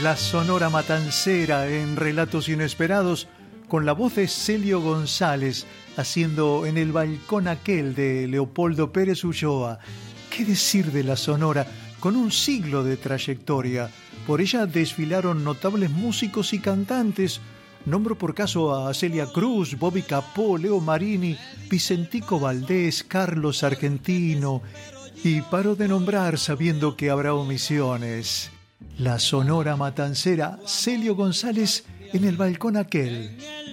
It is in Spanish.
La Sonora Matancera en Relatos Inesperados, con la voz de Celio González, haciendo En el balcón aquel de Leopoldo Pérez Ulloa. ¿Qué decir de la Sonora? Con un siglo de trayectoria. Por ella desfilaron notables músicos y cantantes. Nombro por caso a Celia Cruz, Bobby Capó, Leo Marini, Vicentico Valdés, Carlos Argentino. Y paro de nombrar sabiendo que habrá omisiones. La Sonora Matancera, Celio González en el balcón aquel.